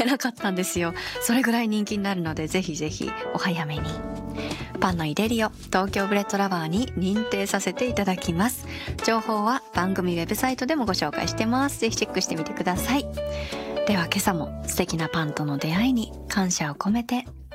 なかったんですよ。それぐらい人気になるので、ぜひぜひお早めに。パンのイデリオ東京ブレッドラバーに認定させていただきます。情報は番組ウェブサイトでもご紹介してます。ぜひチェックしてみてください。では今朝も素敵なパンとの出会いに感謝を込めて